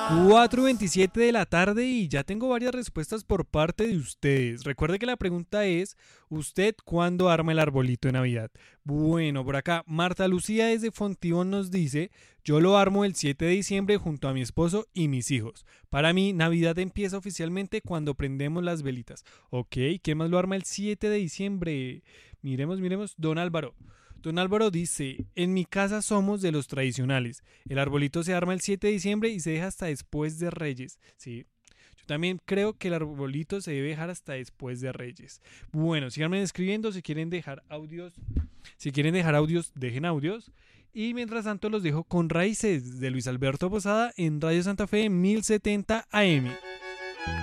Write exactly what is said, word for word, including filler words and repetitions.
cuatro y veintisiete de la tarde y ya tengo varias respuestas por parte de ustedes. Recuerde que la pregunta es, ¿usted cuándo arma el arbolito de Navidad? Bueno, por acá Marta Lucía desde Fontibón nos dice, yo lo armo el siete de diciembre junto a mi esposo y mis hijos. Para mí, Navidad empieza oficialmente cuando prendemos las velitas. Ok, ¿quién más lo arma el siete de diciembre? Miremos, miremos, Don Álvaro. Don Álvaro dice, en mi casa somos de los tradicionales. El arbolito se arma el siete de diciembre y se deja hasta después de Reyes. Sí, yo también creo que el arbolito se debe dejar hasta después de Reyes. Bueno, síganme escribiendo si quieren dejar audios. Si quieren dejar audios, dejen audios. Y mientras tanto los dejo con Raíces de Luis Alberto Posada en Radio Santa Fe mil setenta A M.